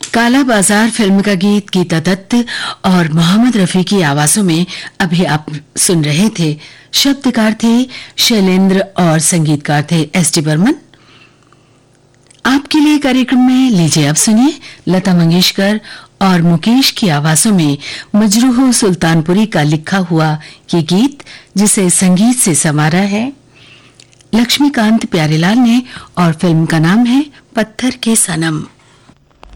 काला बाजार फिल्म का गीत गीता दत्त और मोहम्मद रफी की आवाजों में अभी आप सुन रहे थे। शब्दकार थे शैलेंद्र और संगीतकार थे एस.डी. बर्मन। आपके लिए कार्यक्रम में लीजिए अब सुनिए लता मंगेशकर और मुकेश की आवाजों में मजरूह सुल्तानपुरी का लिखा हुआ ये गीत, जिसे संगीत से संवारा है लक्ष्मीकांत प्यारेलाल ने और फिल्म का नाम है पत्थर के सनम।